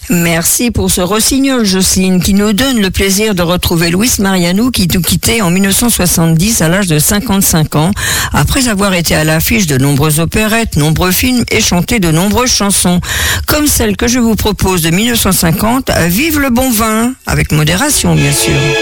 Merci pour ce rossignol, Jocelyne, qui nous donne le plaisir de retrouver Luis Mariano, qui nous quittait en 1970 à l'âge de 55 ans, après avoir été à l'affiche de nombreuses opérettes, nombreux films et chanté de nombreuses chansons, comme celle que je vous propose de 1950, Vive le bon vin, avec modération bien sûr.